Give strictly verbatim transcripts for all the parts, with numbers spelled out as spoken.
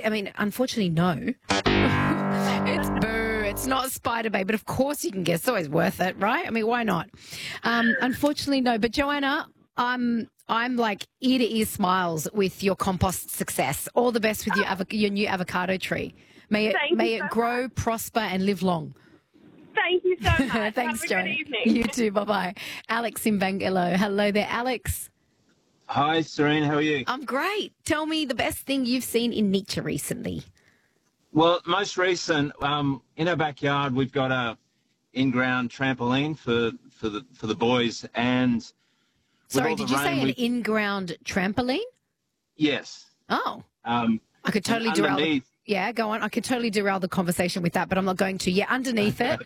I mean, unfortunately, no. It's boo. It's not Spider-Bait, but of course you can guess. It's always worth it, right? I mean, why not? Um, unfortunately, no. But Joanna, I'm I'm like ear to ear smiles with your compost success. All the best with your avo- your new avocado tree. May it Thank may you it so grow, prosper, and live long. Thank you so much. Thanks, Have a Joanna. good evening. You too. Bye bye. Alex in Bangalow. Hello there, Alex. Hi, Serene. How are you? I'm great. Tell me the best thing you've seen in nature recently. Well, most recent, um, in our backyard, we've got a in-ground trampoline for for the for the boys, and with Sorry, all the did you say rain, an we- in-ground trampoline? yes. Oh, Um, I could totally and derail. The, underneath- yeah, go on. I could totally derail the conversation with that, but I'm not going to. Yeah, underneath it.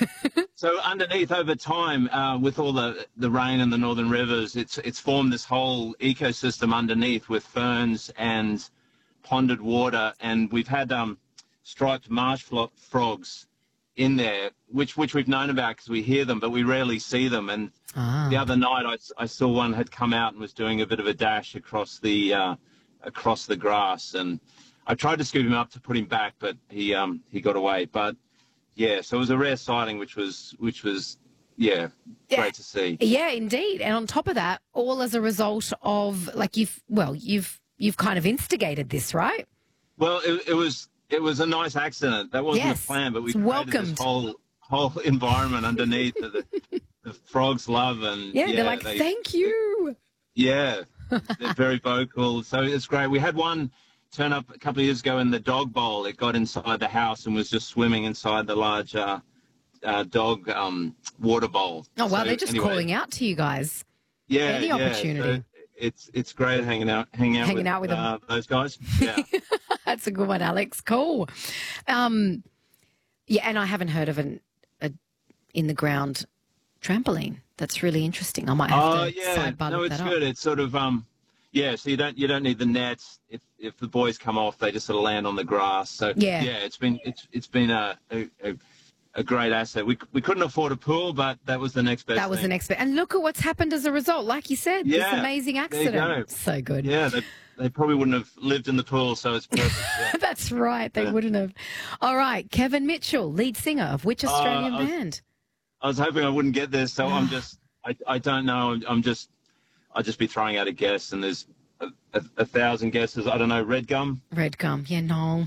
So underneath, over time, uh, with all the the rain and the northern rivers, it's it's formed this whole ecosystem underneath with ferns and ponded water, and we've had um, striped marsh flo- frogs in there, which which we've known about because we hear them, but we rarely see them. And Ah. the other night, I, s- I saw one had come out and was doing a bit of a dash across the uh, across the grass, and I tried to scoop him up to put him back, but he um he got away. But yeah, so it was a rare sighting, which was which was yeah, Yeah. great to see. Yeah, indeed. And on top of that, all as a result of like you've well, you've you've kind of instigated this, right? Well, it, it was it was a nice accident. That wasn't Yes, the plan, but we it's created welcomed. this whole whole environment underneath that the, the frogs love, and Yeah, yeah, they're like, they, thank you. yeah, they're very vocal. So it's great. We had one turn up a couple of years ago in the dog bowl. It got inside the house and was just swimming inside the large uh, uh, dog um, water bowl. Oh, wow, So they're just anyway, calling out to you guys. yeah, any yeah, opportunity. so it's it's great hanging out hanging out Hanging with, out with them. uh, those guys. Yeah. That's a good one, Alex. Cool. Um, yeah, and I haven't heard of an a in the ground trampoline. That's really interesting. I might have Oh to yeah, sidebar no, look it's that good. up. It's sort of um, yeah. So you don't you don't need the nets. If if the boys come off, they just sort of land on the grass. So Yeah. yeah, it's been it's it's been a a, a, a great asset. We we couldn't afford a pool, but that was the next best. That was thing. the next bit. And look at what's happened as a result. Like you said, this Yeah, amazing there you accident. go. So good. Yeah, they they probably wouldn't have lived in the pool, so it's perfect. Yeah. That's right. They Yeah. wouldn't have. All right. Kevin Mitchell, lead singer of which Australian I was- band? I was hoping I wouldn't get this, so I'm just I I don't know. I'm, I'm just I'll just be throwing out a guess, and there's a, a, a thousand guesses. I don't know. Red Gum. Red Gum. Yeah, no.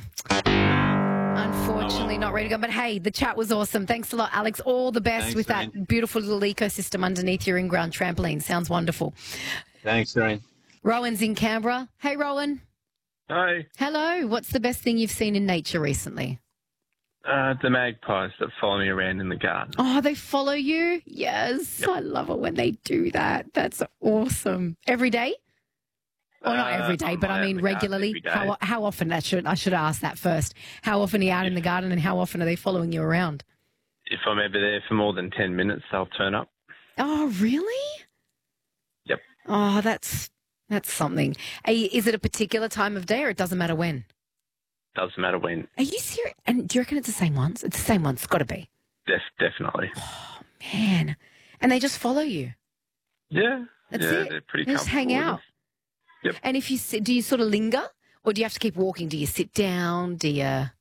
Unfortunately, not Red Gum. But hey, the chat was awesome. Thanks a lot, Alex. All the best Thanks, with that Serene. beautiful little ecosystem underneath your in-ground trampoline. Sounds wonderful. Thanks, Serene. Rowan's in Canberra. Hey, Rowan. Hi, Hello. What's the best thing you've seen in nature recently? uh, the magpies that follow me around in the garden. Oh, they follow you? Yes. I love it when they do that. That's awesome. Every day? Well, not Uh, every day, I'm but I out in mean the garden regularly. every day. How how often? That should I should ask that first. How often are you out in the garden, and how often are they following you around? If I'm ever there for more than ten minutes, they'll turn up. Oh, really? Yep. Oh, that's that's something. Are you- Is it a particular time of day, or it doesn't matter when? Doesn't matter when. Are you serious? And do you reckon it's the same ones? It's the same ones. It's got to be. Def- definitely. Man, and they just follow you. Yeah. That's yeah, it. They're pretty They just hang comfortable with out. us. Yep. And if you sit, do you sort of linger, or do you have to keep walking? Do you sit down? Do you?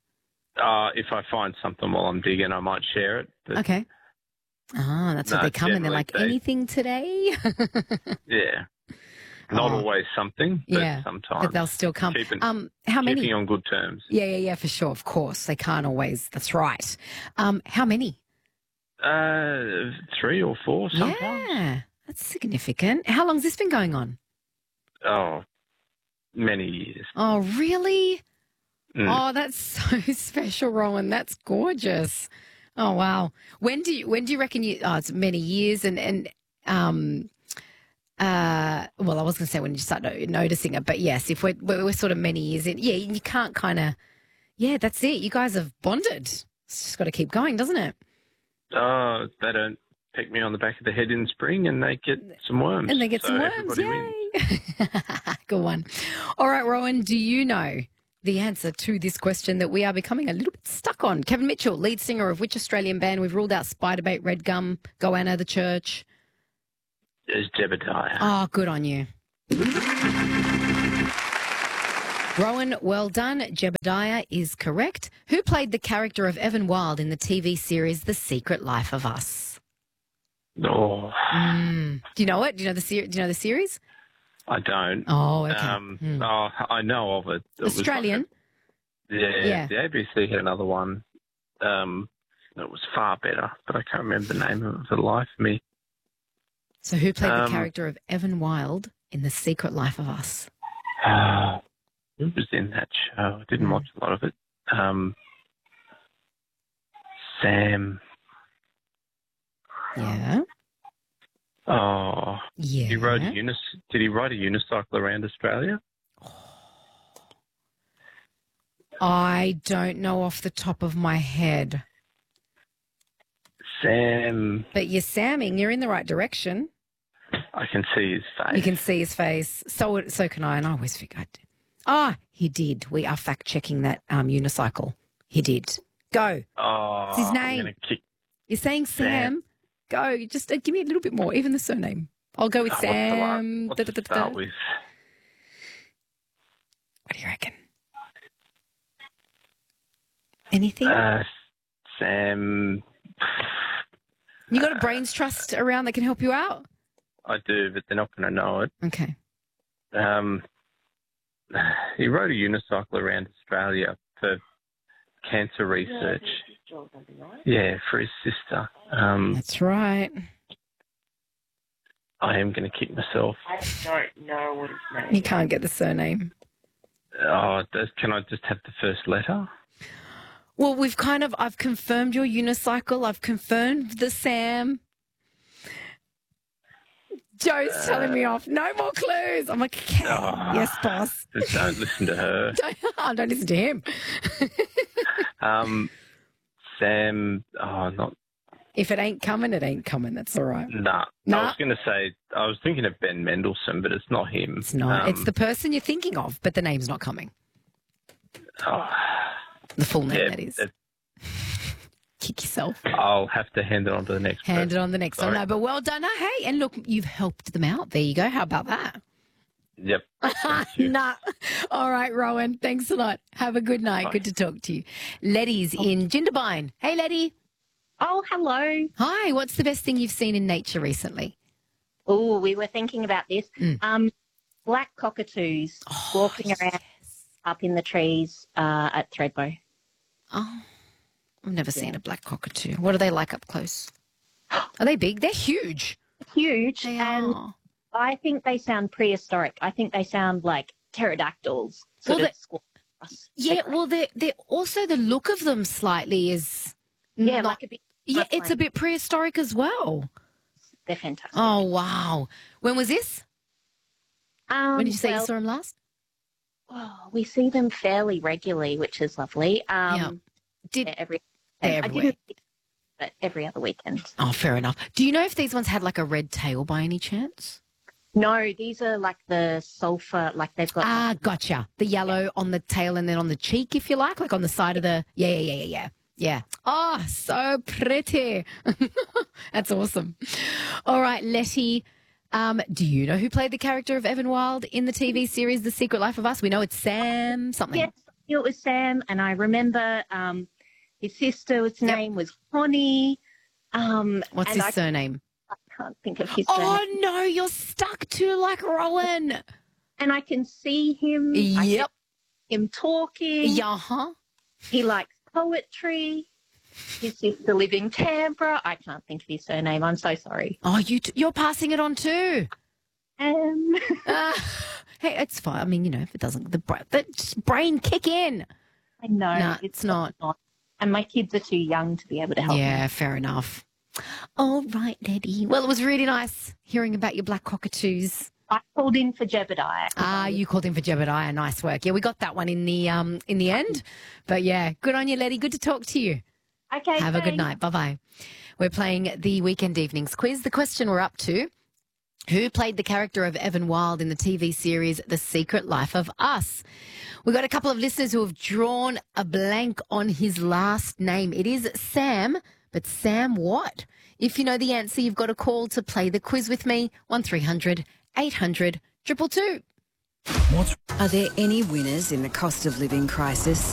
Uh, if I find something while I'm digging, I might share it. But Okay. Ah, that's what No, they come and they're generally like, they- anything today? yeah. Not Oh. always something, but Yeah, sometimes. but they'll still come. Keeping, Um, how many? keeping on good terms. Yeah, yeah, yeah, for sure. Of course, they can't always. That's right. Um, how many? Uh, three or four sometimes. Yeah, that's significant. How long's this been going on? Oh, many years. Oh, really? Mm. Oh, that's so special, Rowan. That's gorgeous. Oh, wow. When do you when do you reckon you? Oh, it's many years, and and um, uh, well, I was going to say when you start no- noticing it, but yes, if we're we're sort of many years in, yeah, you can't kind of, yeah, that's it. You guys have bonded. It's just got to keep going, doesn't it? Oh, they don't peck me on the back of the head in spring and they get some worms. And they get So some worms. everybody wins. Yay! Good one. All right, Rowan, do you know the answer to this question that we are becoming a little bit stuck on? Kevin Mitchell, lead singer of which Australian band? We've ruled out Spiderbait, Red Gum, Goanna, The Church. There's Jebediah. Oh, good on you. Rowan, well done. Jebediah is correct. Who played the character of Evan Wild in the T V series The Secret Life of Us? Oh, Mm. Do you know it? Do you know the ser- Do you know the series? I don't. Oh, okay. Um, Hmm. oh, I know of it. It was like Australian. a- yeah, Yeah. the A B C had another one. Um, that was far better, but I can't remember the name of it for the life of me. So who played the Um, character of Evan Wild in The Secret Life of Us? Uh, who was in that show? I didn't Hmm. watch a lot of it. Um, Sam. Yeah. Oh, Yeah. he rode a unis. Did he ride a unicycle around Australia? I don't know off the top of my head. Sam. But you're Samming. You're in the right direction. I can see his face. You can see his face. So so can I. And I always forget. Ah, he did. We are fact checking that um, unicycle. He did. Go. Oh, It's his I'm name. gonna kick. You're saying Sam. Sam. Go. Just uh, give me a little bit more. Even the surname. I'll go with Oh, what's the la- Sam. What's Da, it da, da, da. start with? What do you reckon? Anything? Uh, Sam. you got a brains trust around that can help you out? I do, but they're not going to know it. Okay. Um, he rode a unicycle around Australia for cancer research. Yeah, for his sister. Um, That's right. I am going to kick myself. I don't know what his name You can't get the surname. Oh, does, can I just have the first letter? Well, we've kind of, I've confirmed your unicycle. I've confirmed the Sam. Joe's telling me off. No more clues. I'm like, okay. Oh. Yes, boss. Just don't listen to her. Don't, oh, don't listen to him. Um, Sam. Oh, not. If it ain't coming, it ain't coming. That's all right. Nah. Nah. I was going to say. I was thinking of Ben Mendelsohn, but it's not him. It's not. Um, It's the person you're thinking of, but the name's not coming. oh, The full name, yeah, that is. it- Kick yourself. I'll have to hand it on to the next Hand person. it on the next one. Sorry. No, but well done. Oh, hey, and look, you've helped them out. There you go. How about that? Yep. Thank you. nah. All right, Rowan. Thanks a lot. Have a good night. Bye. Good to talk to you. Letty's in Jindabyne. Hey, Letty. Oh, hello. Hi. What's the best thing you've seen in nature recently? Oh, we were thinking about this. Mm. Um, black cockatoos walking around yes. up in the trees uh, at Thredbo. Oh, I've never seen a black cockatoo. What are they like up close? Are they big? They're huge. Huge, They and are. I think they sound prehistoric. I think they sound like pterodactyls. Sort Well, of they- squat across. Yeah, well, they're, they're also the look of them slightly is. yeah, not- like a bit. yeah, it's a bit prehistoric as well. They're fantastic. Oh, wow. When was this? um, When did you say well, you saw him last? oh, we see them fairly regularly, which is lovely. Um, Yeah. Did they're every. They're I everywhere. didn't, see them, but every other weekend. Oh, fair enough. Do you know if these ones had like a red tail by any chance? No, these are like the sulfur. Like they've got. Ah, gotcha. The yellow on the tail and then on the cheek, if you like, like on the side of the. Yeah, yeah, yeah, yeah, yeah. Yeah. Oh, so pretty. That's awesome. All right, Letty. Um, do you know who played the character of Evan Wild in the T V series The Secret Life of Us? We know it's Sam something. Yes, it was Sam, and I remember um, his sister's name was Connie. Um, What's and his I, surname? I can't think of his Oh, surname. no, you're stuck to like Rowan. And I can see him. I Yep. see him talking. Yeah, huh? He likes poetry. His sister lives in Canberra. I can't think of his surname. I'm so sorry. Oh, you t- you're passing it on too. Um, Uh, hey, it's fine. I mean, you know, if it doesn't, the, bra- the just brain kick in. I know. No, it's not. And my kids are too young to be able to help me. Yeah, fair enough. All right, Letty. Well, it was really nice hearing about your black cockatoos. I called in for Jebediah. Ah, you called in for Jebediah. Nice work. Yeah, we got that one in the um in the end. But yeah, good on you, Letty. Good to talk to you. Okay, Have a good thanks. night. Bye bye. We're playing the Weekend Evenings quiz. The question we're up to: who played the character of Evan Wild in the T V series The Secret Life of Us? We've got a couple of listeners who have drawn a blank on his last name. It is Sam, but Sam what? If you know the answer, you've got a call to play the quiz with me. one three hundred eight hundred two two two. What's Are there any winners in the cost of living crisis?